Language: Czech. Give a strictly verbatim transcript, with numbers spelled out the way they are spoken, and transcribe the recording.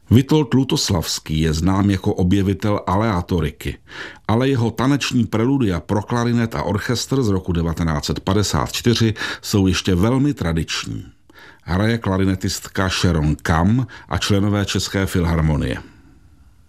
Witold Lutoslavský je znám jako objevitel aleatoriky, ale jeho taneční preludia pro klarinet a orchestr z roku devatenáct set padesát čtyři jsou ještě velmi tradiční. Hraje klarinetistka Sharon Kam a členové České filharmonie.